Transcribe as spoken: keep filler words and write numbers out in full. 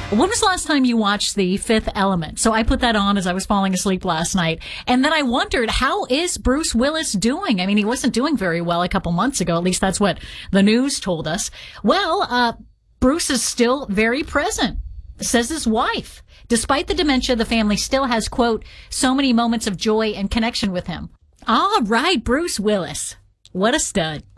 When was the last time you watched The Fifth Element? So I put that on as I was falling asleep last night. And then I wondered, how is Bruce Willis doing? I mean, he wasn't doing very well a couple months ago. At least that's what the news told us. Well, uh, Bruce is still very present, says his wife. Despite the dementia, the family still has, quote, so many moments of joy and connection with him. All right, Bruce Willis. What a stud.